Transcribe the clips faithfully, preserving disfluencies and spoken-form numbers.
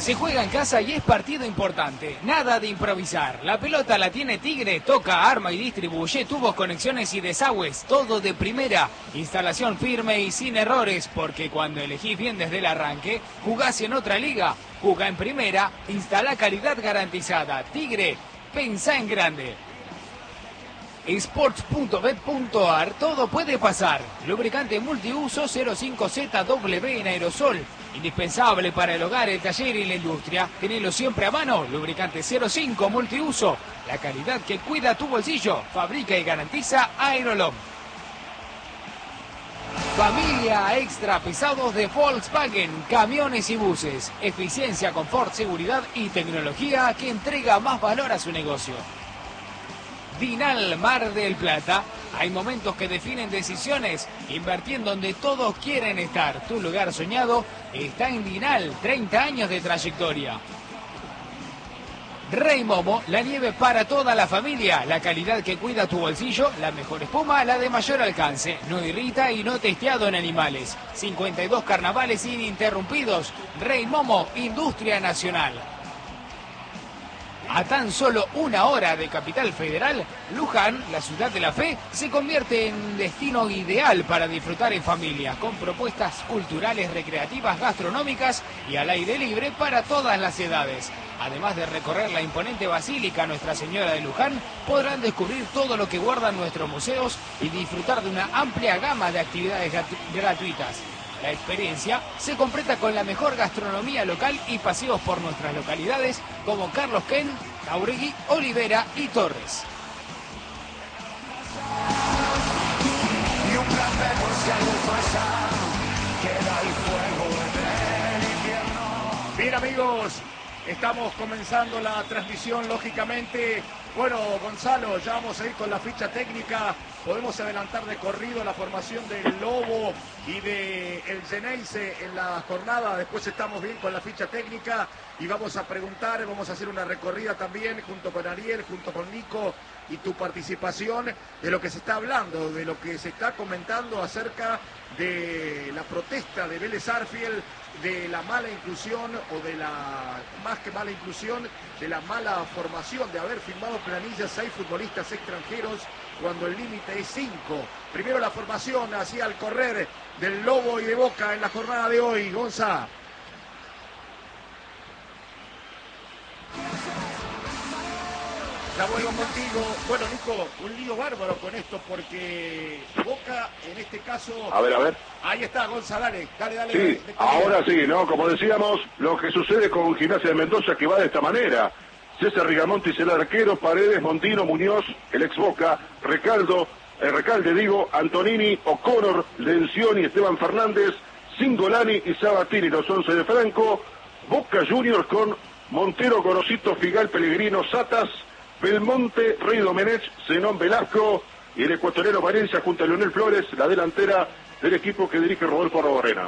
Se juega en casa y es partido importante, nada de improvisar. La pelota la tiene Tigre, toca, arma y distribuye, tubos, conexiones y desagües, todo de primera. Instalación firme y sin errores, porque cuando elegís bien desde el arranque, jugás en otra liga, jugá en primera, instala calidad garantizada. Tigre, pensá en grande. Sports punto bet punto ar, todo puede pasar. Lubricante multiuso cero cinco Z W en aerosol. Indispensable para el hogar, el taller y la industria. Tenelo siempre a mano. Lubricante cero cinco multiuso. La calidad que cuida tu bolsillo. Fabrica y garantiza Aerolom. Familia extra pesados de Volkswagen. Camiones y buses. Eficiencia, confort, seguridad y tecnología que entrega más valor a su negocio. Vinal Mar del Plata. Hay momentos que definen decisiones. Invertí en donde todos quieren estar. Tu lugar soñado está en Vinal. treinta años de trayectoria. Rey Momo, la nieve para toda la familia. La calidad que cuida tu bolsillo. La mejor espuma, la de mayor alcance. No irrita y no testeado en animales. cincuenta y dos carnavales ininterrumpidos. Rey Momo, industria nacional. A tan solo una hora de Capital Federal, Luján, la ciudad de la fe, se convierte en un destino ideal para disfrutar en familia, con propuestas culturales, recreativas, gastronómicas y al aire libre para todas las edades. Además de recorrer la imponente Basílica Nuestra Señora de Luján, podrán descubrir todo lo que guardan nuestros museos y disfrutar de una amplia gama de actividades gratuitas. La experiencia se completa con la mejor gastronomía local y paseos por nuestras localidades como Carlos Ken, Jauregui, Olivera y Torres. Bien, amigos, estamos comenzando la transmisión, lógicamente. Bueno, Gonzalo, ya vamos a ir con la ficha técnica. Podemos adelantar de corrido la formación del Lobo y de el Geneise en la jornada. Después estamos bien con la ficha técnica y vamos a preguntar, vamos a hacer una recorrida también junto con Ariel, junto con Nico y tu participación de lo que se está hablando, de lo que se está comentando acerca de la protesta de Vélez Sarsfield, de la mala inclusión o de la, más que mala inclusión, de la mala formación, de haber firmado planillas seis futbolistas extranjeros cuando el límite es cinco. Primero la formación hacia el correr del Lobo y de Boca en la jornada de hoy, Gonza. Ya vuelvo contigo. Bueno, Nico, un lío bárbaro con esto porque Boca, en este caso... A ver, a ver. Ahí está, Gonza, dale, dale, dale. Sí, dale, dale. ahora sí, ¿no? Como decíamos, lo que sucede con Gimnasia de Mendoza que va de esta manera. César Rigamontis, el arquero, Paredes, Montino, Muñoz, el ex Boca, Recaldo, el Recalde, digo, Antonini, O'Connor, Lencioni, Esteban Fernández, Cingolani y Sabatini, los once de Franco, Boca Juniors con Montero, Gorosito, Figal, Pellegrino, Satas, Belmonte, Rey Domenech, Zenón Velasco y el ecuatoriano Valencia junto a Leonel Flores, la delantera del equipo que dirige Rodolfo Arrobarrena.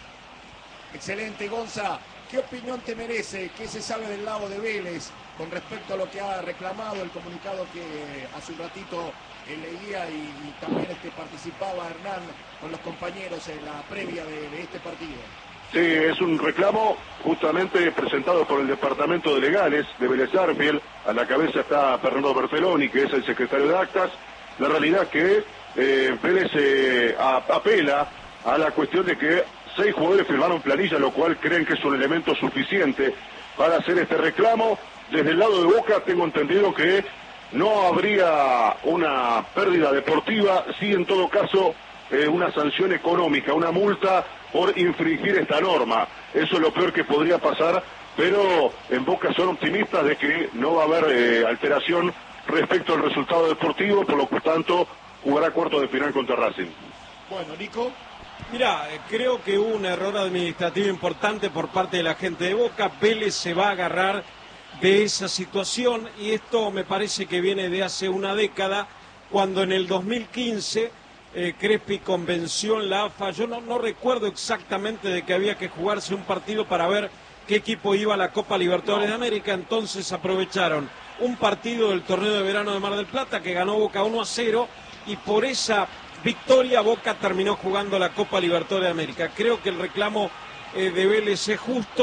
Excelente, Gonza. ¿Qué opinión te merece? ¿Qué se sabe del lado de Vélez con respecto a lo que ha reclamado el comunicado que hace un ratito eh, leía y, y también este, participaba Hernán con los compañeros en la previa de, de este partido? Sí, es un reclamo justamente presentado por el Departamento de Legales de Vélez Sarsfield. A la cabeza está Fernando Berteloni, que es el secretario de Actas. La realidad que eh, Vélez eh, apela a la cuestión de que seis jugadores firmaron planilla, lo cual creen que es un elemento suficiente para hacer este reclamo. Desde el lado de Boca tengo entendido que no habría una pérdida deportiva, sí en todo caso eh, una sanción económica, una multa por infringir esta norma. Eso es lo peor que podría pasar, pero en Boca son optimistas de que no va a haber eh, alteración respecto al resultado deportivo, por lo tanto jugará cuarto de final contra Racing. Bueno, Nico. Mirá, creo que hubo un error administrativo importante por parte de la gente de Boca. Vélez se va a agarrar de esa situación y esto me parece que viene de hace una década, cuando en el dos mil quince eh, Crespi convenció en la A F A. Yo no, no recuerdo exactamente de que había que jugarse un partido para ver qué equipo iba a la Copa Libertadores de América, entonces aprovecharon un partido del torneo de verano de Mar del Plata que ganó Boca uno a cero y por esa victoria Boca terminó jugando la Copa Libertadores de América. Creo que el reclamo eh, de Vélez es justo,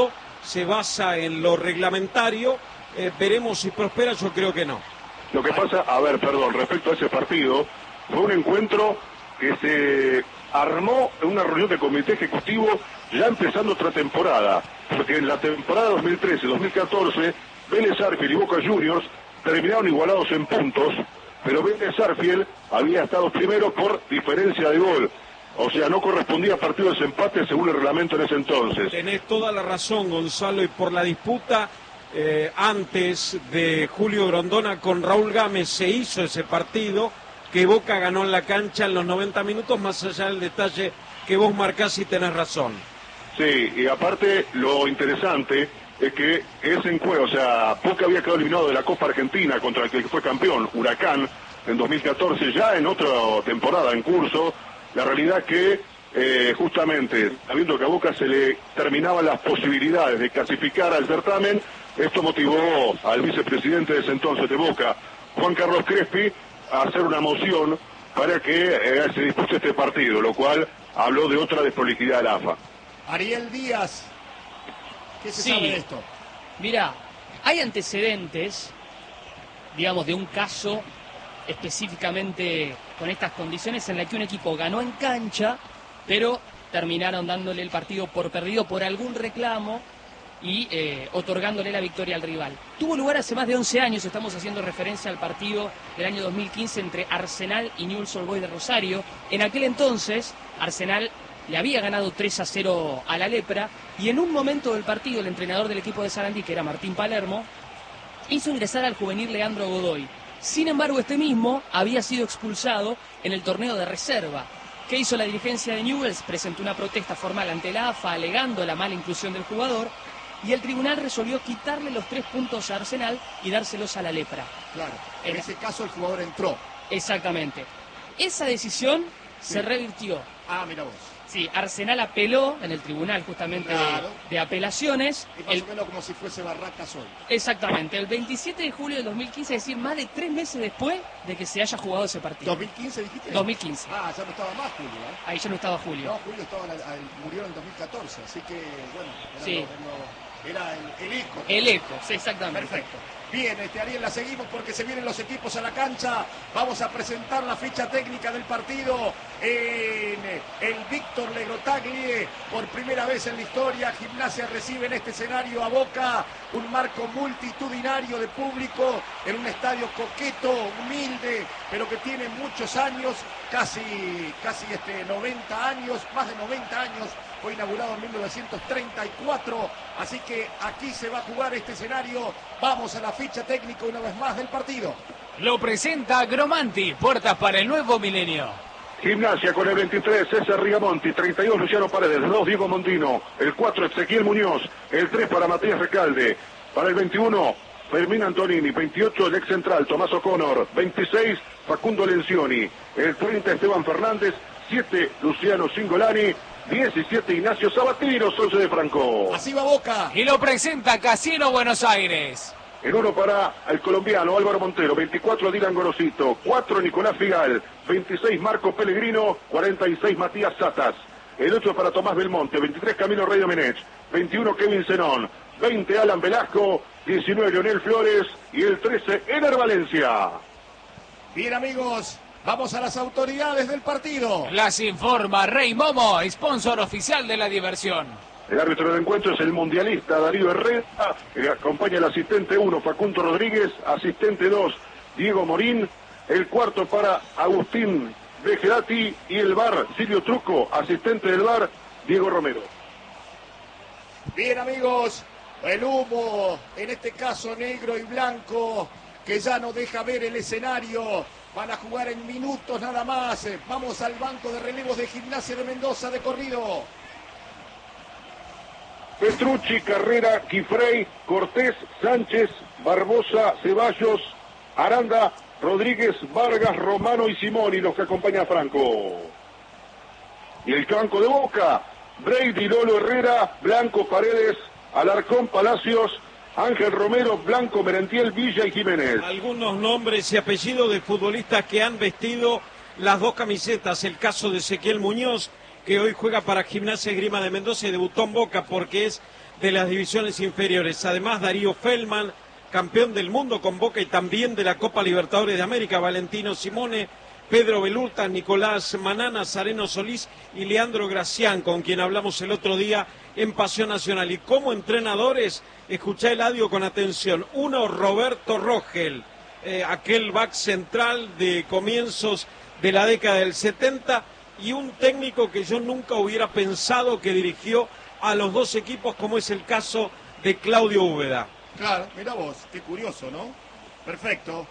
se basa en lo reglamentario. Eh, veremos si prospera, yo creo que no. Lo que pasa, a ver, perdón, respecto a ese partido, fue un encuentro que se armó en una reunión de comité ejecutivo ya empezando otra temporada, porque en la temporada dos mil trece dos mil catorce Vélez Arfiel y Boca Juniors terminaron igualados en puntos, pero Vélez Arfiel había estado primero por diferencia de gol. O sea, no correspondía a partido de desempate según el reglamento en ese entonces. Tenés toda la razón, Gonzalo, y por la disputa eh, antes de Julio Grondona con Raúl Gámez se hizo ese partido, que Boca ganó en la cancha en los noventa minutos, más allá del detalle que vos marcás y tenés razón. Sí, y aparte lo interesante es que ese encuentro, o sea, Boca había quedado eliminado de la Copa Argentina contra el que fue campeón, Huracán, en dos mil catorce, ya en otra temporada en curso. La realidad que eh, justamente, sabiendo que a Boca se le terminaban las posibilidades de clasificar al certamen, esto motivó al vicepresidente de ese entonces de Boca, Juan Carlos Crespi, a hacer una moción para que eh, se dispute este partido, lo cual habló de otra desprolijidad de la A F A. Ariel Díaz, ¿qué se Sí. sabe de esto? Mira, hay antecedentes, digamos, de un caso específicamente con estas condiciones en la que un equipo ganó en cancha, pero terminaron dándole el partido por perdido por algún reclamo y eh, otorgándole la victoria al rival. Tuvo lugar hace más de once años, estamos haciendo referencia al partido del año dos mil quince entre Arsenal y Newell's Old Boys de Rosario. En aquel entonces, Arsenal le había ganado tres a cero a la Lepra, y en un momento del partido el entrenador del equipo de Sarandí, que era Martín Palermo, hizo ingresar al juvenil Leandro Godoy. Sin embargo, este mismo había sido expulsado en el torneo de reserva. ¿Qué hizo la dirigencia de Newell's? Presentó una protesta formal ante la A F A alegando la mala inclusión del jugador, y el tribunal resolvió quitarle los tres puntos a Arsenal y dárselos a la Lepra. Claro, en Era- ese caso el jugador entró. Exactamente. Esa decisión Sí. se revirtió. Ah, mira vos. Sí, Arsenal apeló en el tribunal justamente de- Claro. de, apelaciones. Es más El- o menos como si fuese Barracas hoy. exactamente, el veintisiete de julio del dos mil quince, es decir, más de tres meses después de que se haya jugado ese partido. ¿dos mil quince dijiste? dos mil quince. Ah, ya no estaba más Julio, ¿eh? Ahí ya no estaba Julio. No, Julio estaba, en la- al- murió en dos mil catorce, así que, bueno, era, Sí. lo- lo- era el, el eco. El eco, sí, exactamente. Perfecto. Bien, este Ariel, la seguimos porque se vienen los equipos a la cancha. Vamos a presentar la ficha técnica del partido en el Víctor Legrotaglie. Por primera vez en la historia, Gimnasia recibe en este escenario a Boca, un marco multitudinario de público en un estadio coqueto, humilde, pero que tiene muchos años, casi, casi este, noventa años, más de noventa años. Fue inaugurado en mil novecientos treinta y cuatro, así que aquí se va a jugar este escenario. Vamos a la ficha técnica una vez más del partido. Lo presenta Gromanti, puertas para el nuevo milenio. Gimnasia con el veintitrés, César Rigamonti, treinta y dos, Luciano Paredes, el dos, Diego Mondino, el cuatro, Ezequiel Muñoz, el tres para Matías Recalde, para el veintiuno, Fermín Antonini, veintiocho, el ex central, Tomás O'Connor, veintiséis, Facundo Lencioni, el treinta, Esteban Fernández, siete, Luciano Cingolani, diecisiete, Ignacio Sabatino, once de Franco. Así va Boca. Y lo presenta Casino Buenos Aires. El uno para el colombiano Álvaro Montero, veinticuatro Dylan Gorosito, cuatro Nicolás Figal, veintiséis Marco Pellegrino, cuarenta y seis Matías Satas. El ocho para Tomás Belmonte, veintitrés Camilo Rey Domenech, veintiuno Kevin Zenón, veinte Alan Velasco, diecinueve Leonel Flores y el trece Ener Valencia. Bien, amigos, vamos a las autoridades del partido. Las informa Rey Momo, sponsor oficial de la diversión. El árbitro del encuentro es el mundialista Darío Herrera, que acompaña al asistente uno, Facundo Rodríguez, asistente dos, Diego Morín, el cuarto para Agustín Vegerati y el V A R, Silvio Truco, asistente del V A R, Diego Romero. Bien, amigos, el humo, en este caso negro y blanco, que ya no deja ver el escenario. Van a jugar en minutos nada más. Vamos al banco de relevos de Gimnasia de Mendoza de corrido. Petrucci, Carrera, Quifrey, Cortés, Sánchez, Barbosa, Ceballos, Aranda, Rodríguez, Vargas, Romano y Simoni, los que acompaña a Franco. Y el banco de Boca, Brady, Lolo Herrera, Blanco, Paredes, Alarcón, Palacios, Ángel Romero, Blanco, Merentiel, Villa y Jiménez. Algunos nombres y apellidos de futbolistas que han vestido las dos camisetas. El caso de Ezequiel Muñoz, que hoy juega para Gimnasia y Esgrima de Mendoza y debutó en Boca porque es de las divisiones inferiores. Además, Darío Feldman, campeón del mundo con Boca y también de la Copa Libertadores de América, Valentino Simone, Pedro Belurta, Nicolás Manana, Zareno Solís y Leandro Gracián, con quien hablamos el otro día en Pasión Nacional. Y como entrenadores, escuchá el audio con atención. Uno, Roberto Rogel, eh, aquel back central de comienzos de la década del setenta, y un técnico que yo nunca hubiera pensado que dirigió a los dos equipos, como es el caso de Claudio Úbeda. Claro, mira vos, qué curioso, ¿no? Perfecto.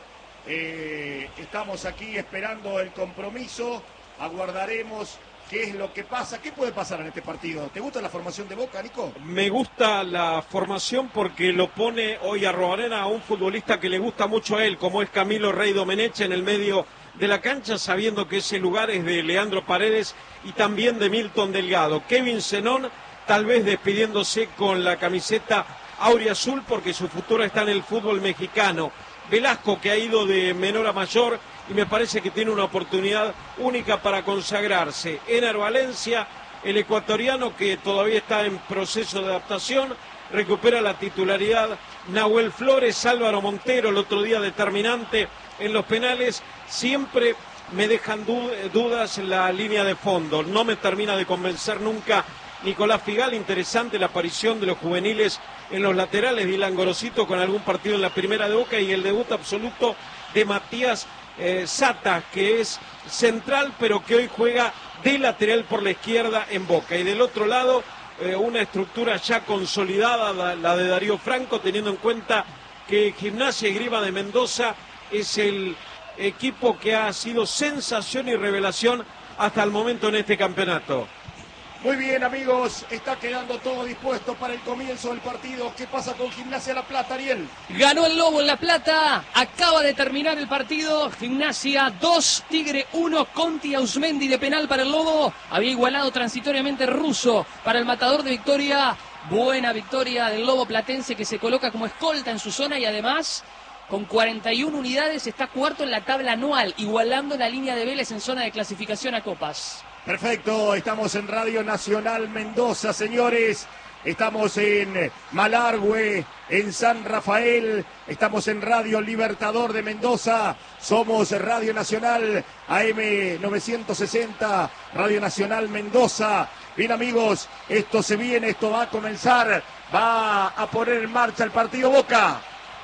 Eh, estamos aquí esperando el compromiso, aguardaremos qué es lo que pasa. ¿Qué puede pasar en este partido? ¿Te gusta la formación de Boca, Nico? Me gusta la formación porque lo pone hoy a Arrobarena a un futbolista que le gusta mucho a él, como es Camilo Rey Domenech en el medio de la cancha, sabiendo que ese lugar es de Leandro Paredes y también de Milton Delgado. Kevin Zenón tal vez despidiéndose con la camiseta auriazul porque su futuro está en el fútbol mexicano. Velasco, que ha ido de menor a mayor y me parece que tiene una oportunidad única para consagrarse. Ener Valencia, el ecuatoriano que todavía está en proceso de adaptación, recupera la titularidad. Nahuel Flores, Álvaro Montero, el otro día determinante en los penales. Siempre me dejan dudas la línea de fondo, no me termina de convencer nunca Nicolás Figal. Interesante la aparición de los juveniles en los laterales, Dylan Gorosito con algún partido en la primera de Boca y el debut absoluto de Matías eh, Sata, que es central pero que hoy juega de lateral por la izquierda en Boca. Y del otro lado eh, una estructura ya consolidada, la, la de Darío Franco, teniendo en cuenta que Gimnasia y Esgrima de Mendoza es el equipo que ha sido sensación y revelación hasta el momento en este campeonato. Muy bien, amigos, está quedando todo dispuesto para el comienzo del partido. ¿Qué pasa con Gimnasia La Plata, Ariel? Ganó el Lobo en La Plata, acaba de terminar el partido. Gimnasia dos, Tigre uno, Conti Ausmendi de penal para el Lobo. Había igualado transitoriamente Russo para el matador de Victoria. Buena victoria del Lobo platense, que se coloca como escolta en su zona y además con cuarenta y una unidades está cuarto en la tabla anual, igualando la línea de Vélez en zona de clasificación a Copas. Perfecto, estamos en Radio Nacional Mendoza, señores. Estamos en Malargüe, en San Rafael. Estamos en Radio Libertador de Mendoza. Somos Radio Nacional A M novecientos sesenta, Radio Nacional Mendoza. Bien, amigos, esto se viene, esto va a comenzar. Va a poner en marcha el partido Boca.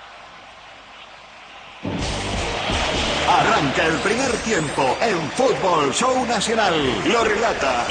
Arranca el primer tiempo en Fútbol Show Nacional. Lo relata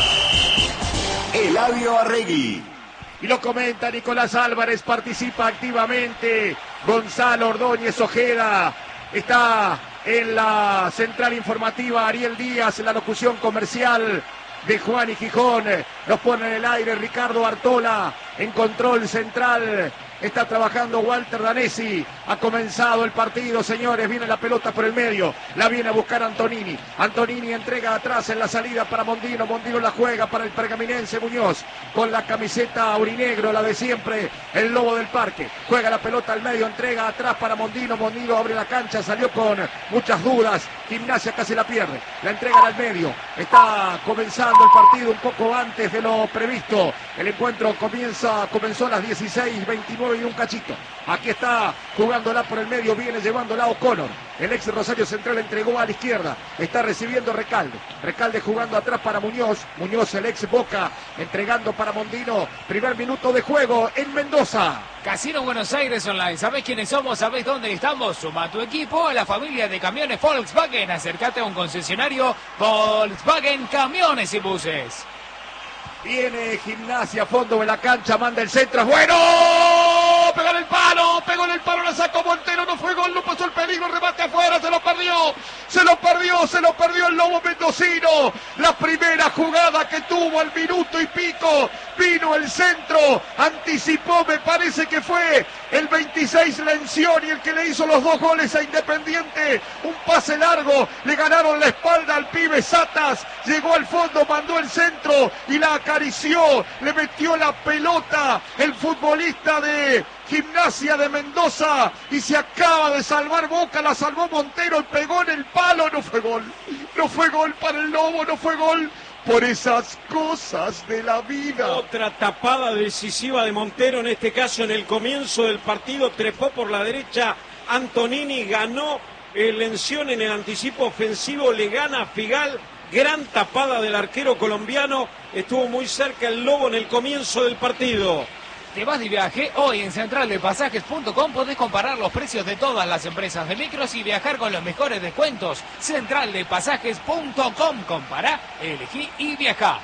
Eladio Arregui. Y lo comenta Nicolás Álvarez, participa activamente Gonzalo Ordóñez Ojeda. Está en la central informativa Ariel Díaz, en la locución comercial de Juan y Gijón. Nos pone en el aire Ricardo Artola, en control central. Está trabajando Walter Danesi. Ha comenzado el partido, señores. Viene la pelota por el medio. La viene a buscar Antonini. Antonini entrega atrás en la salida para Mondino. Mondino la juega para el pergaminense Muñoz. Con la camiseta aurinegro, la de siempre. El Lobo del Parque. Juega la pelota al medio. Entrega atrás para Mondino. Mondino abre la cancha. Salió con muchas dudas. Gimnasia casi la pierde. La entregan al medio. Está comenzando el partido un poco antes de lo previsto. El encuentro comienza, comenzó a las dieciséis veintinueve y un cachito. Aquí está jugándola por el medio, viene llevándola O'Connor. El ex Rosario Central entregó a la izquierda. Está recibiendo Recalde. Recalde jugando atrás para Muñoz. Muñoz, el ex Boca, entregando para Mondino. Primer minuto de juego en Mendoza. Casino Buenos Aires Online. ¿Sabés quiénes somos? ¿Sabés dónde estamos? Suma tu equipo a la familia de camiones Volkswagen. Acércate a un concesionario Volkswagen Camiones y Buses. Viene Gimnasia, fondo de la cancha, manda el centro, ¡es bueno! Pegó en el palo, pegó en el palo, la sacó Montero, no fue gol, no pasó el peligro, remate afuera, se lo perdió, se lo perdió, se lo perdió el Lobo mendocino. La primera jugada que tuvo al minuto y pico, vino el centro, anticipó, me parece que fue el veintiséis Lencioni el que le hizo los dos goles a Independiente. Un pase largo, le ganaron la espalda al pibe Satas, llegó al fondo, mandó el centro y la acarició, le metió la pelota el futbolista de Gimnasia de Mendoza y se acaba de salvar Boca, la salvó Montero y pegó en el palo, no fue gol, no fue gol para el Lobo, no fue gol por esas cosas de la vida. Otra tapada decisiva de Montero, en este caso en el comienzo del partido, trepó por la derecha Antonini, ganó el Lencioni en el anticipo ofensivo, le gana a Figal, gran tapada del arquero colombiano, estuvo muy cerca el Lobo en el comienzo del partido. ¿Te vas de viaje? Hoy en central de pasajes punto com podés comparar los precios de todas las empresas de micros y viajar con los mejores descuentos. central de pasajes punto com. Compará, elegí y viajá.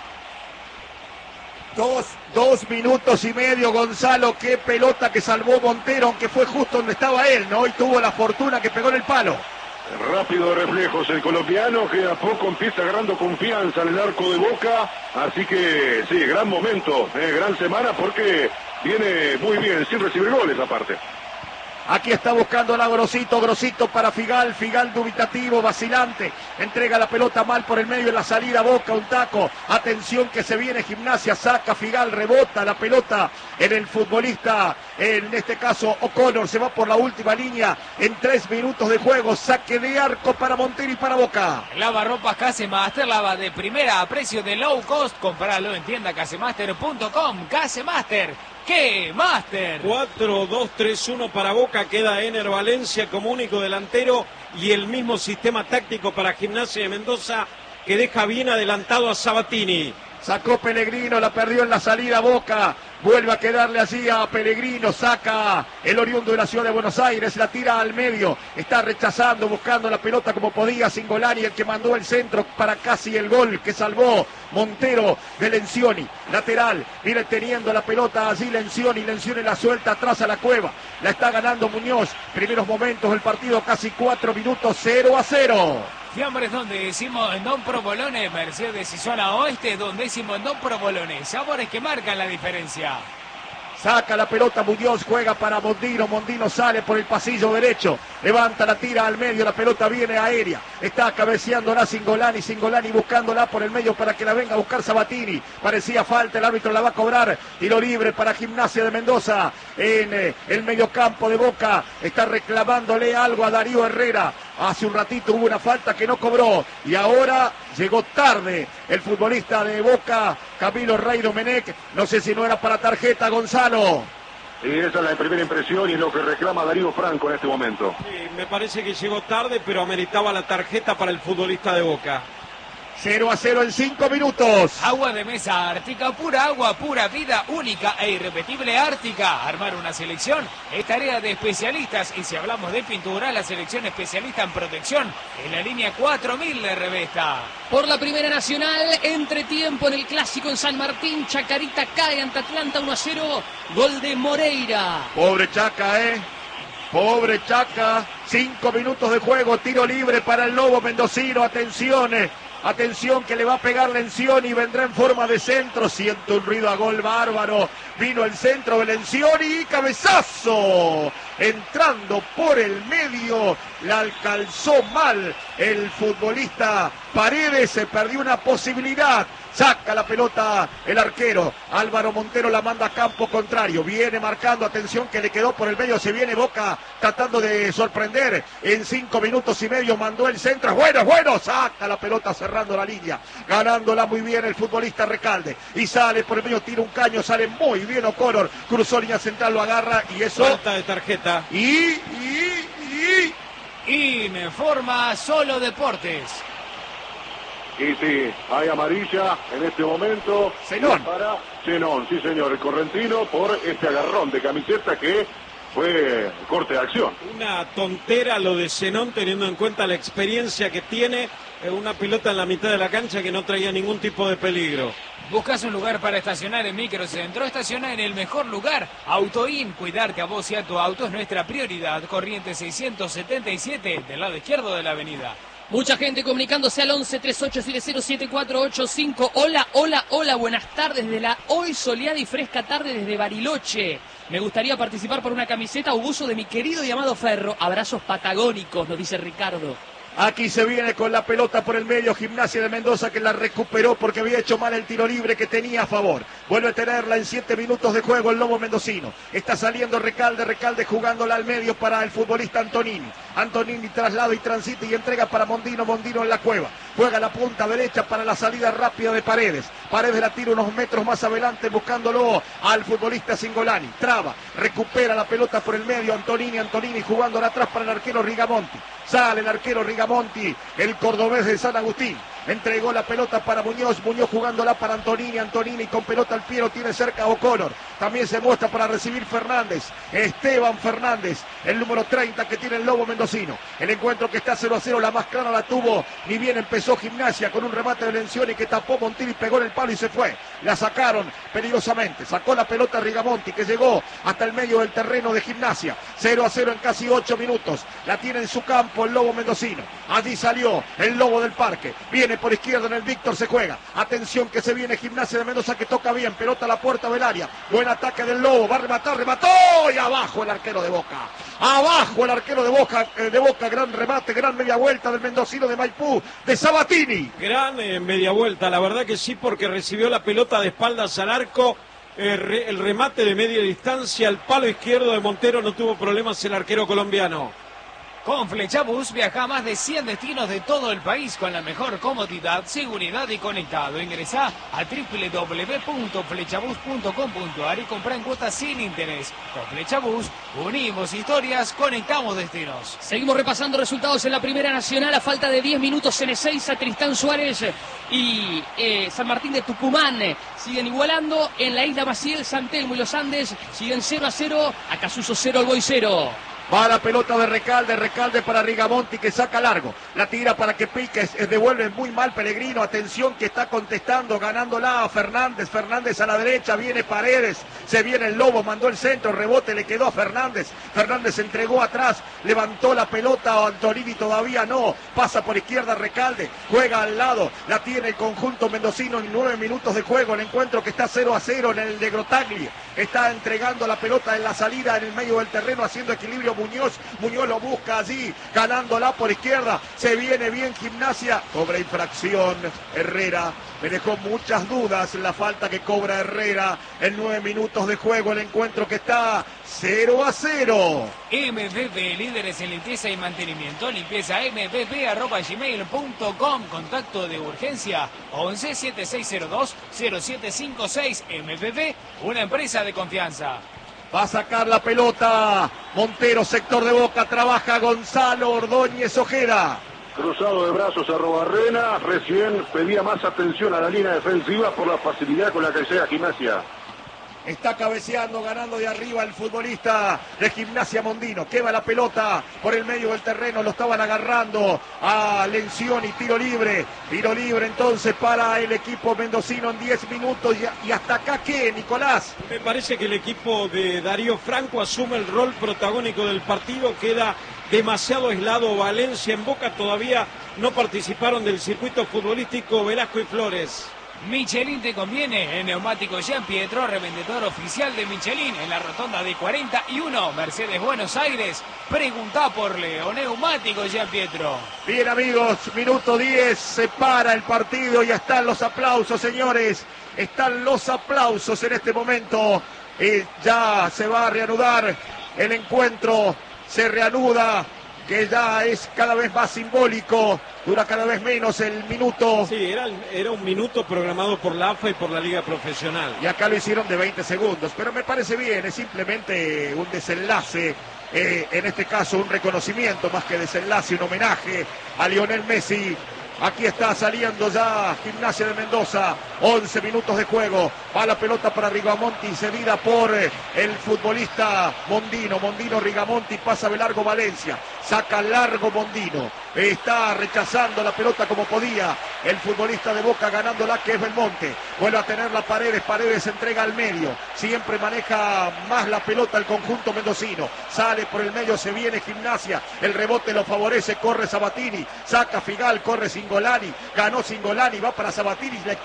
Dos, dos minutos y medio, Gonzalo. Qué pelota que salvó Montero, aunque fue justo donde estaba él, ¿no? Y tuvo la fortuna que pegó en el palo. Rápido de reflejos el colombiano, que a poco empieza agarrando confianza en el arco de Boca, así que sí, gran momento, eh, gran semana, porque viene muy bien, sin recibir goles aparte. Aquí está buscando a Grosito, Grosito para Figal, Figal dubitativo, vacilante, entrega la pelota mal por el medio en la salida, Boca, un taco, atención que se viene Gimnasia, saca Figal, rebota la pelota en el futbolista, en este caso O'Connor, se va por la última línea en tres minutos de juego, saque de arco para Montero y para Boca. Lavarropas Casemaster, lava de primera a precio de low cost, compralo en tienda casemaster punto com, Casemaster. ¡Qué Master! cuatro dos tres uno para Boca, queda Ener Valencia como único delantero y el mismo sistema táctico para Gimnasia de Mendoza, que deja bien adelantado a Sabatini. Sacó Pellegrino, la perdió en la salida Boca, vuelve a quedarle así a Pellegrino, saca el oriundo de la ciudad de Buenos Aires, la tira al medio, está rechazando, buscando la pelota como podía Singolani, el que mandó el centro para casi el gol que salvó Montero de Lencioni, lateral, viene teniendo la pelota allí Lencioni, Lencioni la suelta atrás a la Cueva, la está ganando Muñoz, primeros momentos del partido, casi cuatro minutos, cero a cero. Fiambres donde decimos Don Provolone, Mercedes y zona oeste, donde decimos Don Provolone, sabores que marcan la diferencia. Saca la pelota Muñoz, juega para Mondino, Mondino sale por el pasillo derecho, levanta la tira al medio, la pelota viene aérea, está cabeceándola Singolani, Singolani buscándola por el medio para que la venga a buscar Sabatini, parecía falta, el árbitro la va a cobrar, tiro libre para Gimnasia de Mendoza, en eh, el mediocampo de Boca, está reclamándole algo a Darío Herrera, hace un ratito hubo una falta que no cobró, y ahora llegó tarde el futbolista de Boca, Camilo Rey Domenech, no sé si no era para tarjeta, Gonzalo. Y esa es la primera impresión y lo que reclama Darío Franco en este momento. Sí, me parece que llegó tarde, pero ameritaba la tarjeta para el futbolista de Boca. cero a cero en cinco minutos. Agua de mesa Ártica, pura agua, pura vida, única e irrepetible Ártica. Armar una selección es tarea de especialistas y si hablamos de pintura, la selección especialista en protección en la línea cuatro mil de Revesta. Por la Primera Nacional, entretiempo en el Clásico en San Martín, Chacarita cae ante Atlanta uno a cero, gol de Moreira. Pobre Chaca, eh. Pobre Chaca. Cinco minutos de juego, tiro libre para el Lobo mendocino, atención. Eh. Atención que le va a pegar Lencioni y vendrá en forma de centro. Siento un ruido a gol bárbaro. Vino el centro de Lencioni y cabezazo. Entrando por el medio. La alcanzó mal el futbolista Paredes. Se perdió una posibilidad. Saca la pelota el arquero. Álvaro Montero la manda a campo contrario. Viene marcando, atención que le quedó por el medio. Se viene Boca tratando de sorprender. En cinco minutos y medio mandó el centro. Bueno, bueno. Saca la pelota cerrando la línea. Ganándola muy bien el futbolista Recalde. Y sale por el medio, tira un caño. Sale muy bien O'Connor. Cruzó línea central, lo agarra y eso. Falta de tarjeta. Y, y, y. Informa Solo Deportes. Y sí, hay amarilla en este momento. Zenón. Para Zenón, sí señor, el correntino, por este agarrón de camiseta que fue corte de acción. Una tontera lo de Zenón, teniendo en cuenta la experiencia que tiene, una pelota en la mitad de la cancha que no traía ningún tipo de peligro. ¿Buscas un lugar para estacionar en Microcentro? Estaciona en el mejor lugar. Autoin, cuidarte a vos y a tu auto es nuestra prioridad. Corriente seiscientos setenta y siete, del lado izquierdo de la avenida. Mucha gente comunicándose al once treinta y ocho siete cero siete cuatro ocho cinco. Hola, hola, hola, buenas tardes de la hoy soleada y fresca tarde desde Bariloche. Me gustaría participar por una camiseta o buzo de mi querido y amado Ferro. Abrazos patagónicos, nos dice Ricardo. Aquí se viene con la pelota por el medio Gimnasia de Mendoza, que la recuperó porque había hecho mal el tiro libre que tenía a favor. Vuelve a tenerla en siete minutos de juego el Lobo mendocino. Está saliendo Recalde, Recalde jugándola al medio para el futbolista Antonini. Antonini traslado y transita y entrega para Mondino, Mondino en la cueva. Juega la punta derecha para la salida rápida de Paredes. Paredes la tira unos metros más adelante buscándolo al futbolista Cingolani. Traba, recupera la pelota por el medio. Antonini, Antonini jugándola atrás para el arquero Rigamonti. Sale el arquero Rigamonti, el cordobés de San Agustín. Entregó la pelota para Muñoz, Muñoz jugándola para Antonini, Antonini con pelota al pie, lo tiene cerca O'Connor. También se muestra para recibir Fernández, Esteban Fernández, el número treinta que tiene el Lobo mendocino. El encuentro que está cero a cero, la más clara la tuvo, ni bien empezó Gimnasia con un remate de Lencioni que tapó Montini, pegó en el palo y se fue. La sacaron peligrosamente, sacó la pelota Rigamonti que llegó hasta el medio del terreno de Gimnasia. cero a cero en casi ocho minutos, la tiene en su campo el Lobo mendocino. Allí salió el Lobo del Parque, viene por izquierda en el Víctor, se juega. Atención que se viene Gimnasia de Mendoza que toca bien, pelota a la puerta del área. Buen ataque del Lobo, va a rematar, remató y abajo el arquero de Boca. Abajo el arquero de Boca, eh, de Boca, gran remate, gran media vuelta del mendocino de Maipú, de Sabatini. Gran eh, media vuelta, la verdad que sí, porque recibió la pelota de espaldas al arco. Eh, re, el remate de media distancia al palo izquierdo de Montero, no tuvo problemas el arquero colombiano. Con Flechabús viaja a más de cien destinos de todo el país con la mejor comodidad, seguridad y conectado. Ingresá a doble u doble u doble u punto flechabús punto com punto a r y comprá en cuotas sin interés. Con Flechabús unimos historias, conectamos destinos. Seguimos repasando resultados en la Primera Nacional a falta de diez minutos. En Ezeiza, Tristán Suárez y eh, San Martín de Tucumán eh, siguen igualando. En la Isla Maciel, San Telmo y los Andes siguen cero a cero. Acasuso cero, Alboy cero. Va la pelota de Recalde, Recalde para Rigamonti que saca largo. La tira para que pique, devuelve muy mal Pellegrino. Atención que está contestando, ganándola a Fernández. Fernández a la derecha, viene Paredes. Se viene el Lobo, mandó el centro, rebote, le quedó a Fernández. Fernández entregó atrás, levantó la pelota, Antonini todavía no. Pasa por izquierda Recalde, juega al lado. La tiene el conjunto mendocino en nueve minutos de juego. El encuentro que está cero a cero en el de Grotagli. Está entregando la pelota en la salida, en el medio del terreno, haciendo equilibrio Muñoz, Muñoz lo busca allí, ganándola por izquierda, se viene bien Gimnasia, cobra infracción Herrera, me dejó muchas dudas la falta que cobra Herrera en nueve minutos de juego, el encuentro que está cero a cero. M V P, líderes en limpieza y mantenimiento, limpieza m v p arroba gmail punto com, contacto de urgencia once, setenta y seis cero dos, cero siete cinco seis. M V P, una empresa de confianza. Va a sacar la pelota Montero, sector de Boca, trabaja Gonzalo Ordóñez Ojeda. Cruzado de brazos a Robarrena, recién pedía más atención a la línea defensiva por la facilidad con la que llega Gimnasia. Está cabeceando, ganando de arriba el futbolista de Gimnasia Mondino. Queda la pelota por el medio del terreno, lo estaban agarrando a Lencioni, tiro libre. Tiro libre entonces para el equipo mendocino en diez minutos. Y, y hasta acá, ¿qué, Nicolás? Me parece que el equipo de Darío Franco asume el rol protagónico del partido. Queda demasiado aislado Valencia. En Boca todavía no participaron del circuito futbolístico Velasco y Flores. Michelin te conviene, el neumático Jean Pietro, revendedor oficial de Michelin en la rotonda de cuarenta y uno, Mercedes Buenos Aires. Preguntá por Leo, neumático Jean Pietro. Bien amigos, minuto diez, se para el partido y están los aplausos, señores. Están los aplausos en este momento. Y ya se va a reanudar el encuentro, se reanuda, que ya es cada vez más simbólico, dura cada vez menos el minuto. Sí, era, era un minuto programado por la A F A y por la Liga Profesional. Y acá lo hicieron de veinte segundos, pero me parece bien, es simplemente un desenlace, eh, en este caso un reconocimiento más que desenlace, un homenaje a Lionel Messi. Aquí está saliendo ya Gimnasia de Mendoza, once minutos de juego, va la pelota para Rigamonti, cedida por el futbolista Mondino, Mondino Rigamonti, pasa de largo Valencia, saca largo Mondino, está rechazando la pelota como podía el futbolista de Boca, ganándola que es Belmonte, vuelve a tener la Paredes, Paredes entrega al medio, siempre maneja más la pelota el conjunto mendocino, sale por el medio, se viene Gimnasia, el rebote lo favorece, corre Sabatini, saca Figal, corre Cingolani, ganó Cingolani, va para Sabatini, le quedó atrás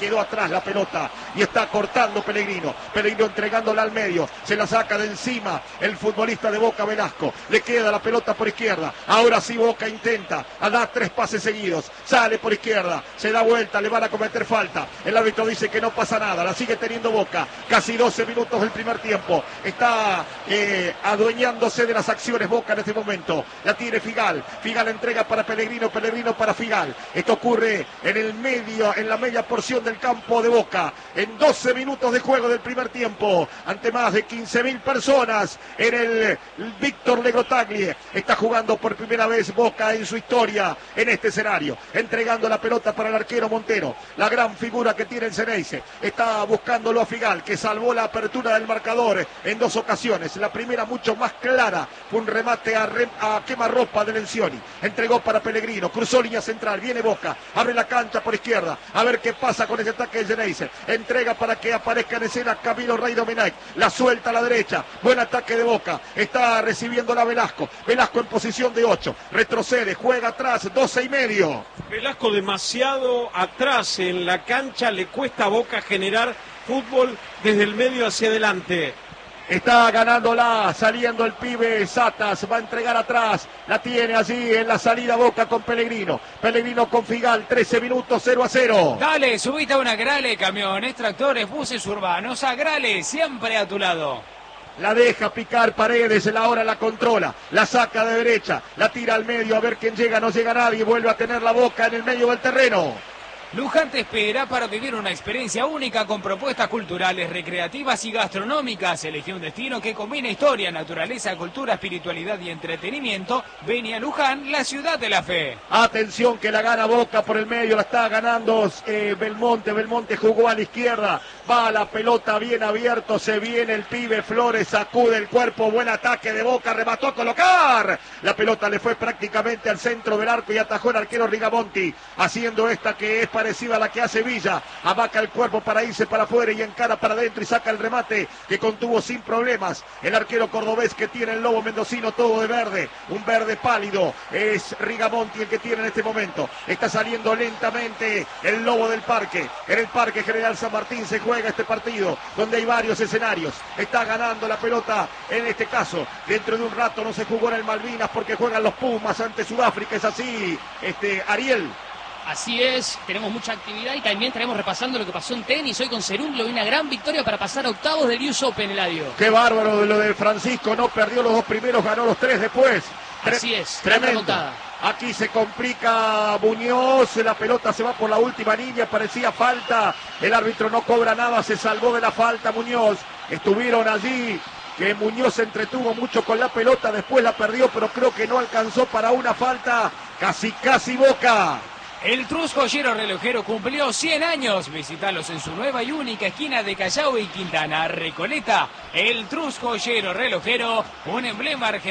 atrás la pelota y está cortando Pellegrino. Pellegrino entregándola al medio, se la saca de encima el futbolista de Boca, Velasco. Le queda la pelota por izquierda. Ahora sí Boca intenta, a dar tres pases seguidos. Sale por izquierda, se da vuelta, le van a cometer falta. El árbitro dice que no pasa nada, la sigue teniendo Boca. Casi doce minutos del primer tiempo. Está eh, adueñándose de las acciones Boca en este momento. La tiene Figal. Figal entrega para Pellegrino, Pellegrino para Figal. Esto ocurre en el medio, en la media porción del campo de Boca. En doce minutos de juego del primer tiempo. Ante más de quince mil personas en el Víctor Legrotaglie. Está jugando por primera vez Boca en su historia en este escenario. Entregando la pelota para el arquero Montero. La gran figura que tiene el Ceneice. Está buscándolo a Figal, que salvó la apertura del marcador en dos ocasiones. La primera mucho más clara. Fue un remate a, re, a quemarropa de Lencioni. Entregó para Pellegrino. Cruzó línea central. Viene Boca. Abre la cancha por izquierda. A ver qué pasa con ese ataque de Ceneice. Entrega para que aparezca en escena Camilo Rey Domenech. La suelta a la derecha. Buen ataque de Boca. Está recibiendo la Velasco. Velasco en posición de ocho. Retrocede. Juega atrás. doce y medio. Velasco demasiado atrás en la cancha. Le cuesta a Boca generar fútbol desde el medio hacia adelante. Está ganándola, saliendo el pibe Satas, va a entregar atrás, la tiene allí en la salida Boca con Pellegrino. Pellegrino con Figal, trece minutos, cero a cero. Dale, subite a una Grale, camiones, tractores, buses urbanos, a Grale, siempre a tu lado. La deja picar Paredes, la hora la controla, la saca de derecha, la tira al medio, a ver quién llega, no llega nadie, vuelve a tener la Boca en el medio del terreno. Luján te espera para vivir una experiencia única con propuestas culturales, recreativas y gastronómicas. Elegí un destino que combina historia, naturaleza, cultura, espiritualidad y entretenimiento. Ven a Luján, la ciudad de la fe. Atención que la gana Boca por el medio, la está ganando eh, Belmonte. Belmonte jugó a la izquierda, va la pelota bien abierto, se viene el pibe Flores, sacude el cuerpo, buen ataque de Boca, remató a colocar. La pelota le fue prácticamente al centro del arco y atajó el arquero Rigamonti, haciendo esta que es parecida a la que hace Villa. Abaca el cuerpo para irse para afuera y encara para adentro y saca el remate que contuvo sin problemas el arquero cordobés que tiene el lobo mendocino todo de verde, un verde pálido. Es Rigamonti el que tiene en este momento. Está saliendo lentamente el lobo del parque. En el Parque General San Martín se juega este partido donde hay varios escenarios. Está ganando la pelota en este caso. Dentro de un rato no se jugó en el Malvinas porque juegan los Pumas ante Sudáfrica. Es así, este Ariel. Así es, tenemos mucha actividad y también estaremos repasando lo que pasó en tenis. Hoy con Cerúndolo, una gran victoria para pasar a octavos del U S Open, Eladio. Qué bárbaro lo de Francisco, no perdió los dos primeros, ganó los tres después. Así es, tremendo. Aquí se complica Muñoz, la pelota se va por la última línea, parecía falta, el árbitro no cobra nada, se salvó de la falta Muñoz. Estuvieron allí, que Muñoz se entretuvo mucho con la pelota, después la perdió, pero creo que no alcanzó para una falta, casi casi Boca. El Trus Joyero Relojero cumplió cien años. Visítalos en su nueva y única esquina de Callao y Quintana, Recoleta. El Trus Joyero Relojero, un emblema argentino.